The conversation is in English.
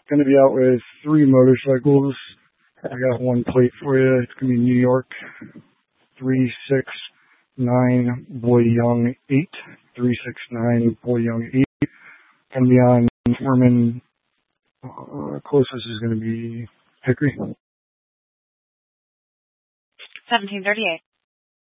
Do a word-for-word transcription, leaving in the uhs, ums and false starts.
Going to be out with three motorcycles. I got one plate for you. It's going to be New York three six nine Boy Young eight. three six nine Boy Young eight. Going to be on Foreman. Uh, closest is going to be Hickory. seventeen thirty-eight.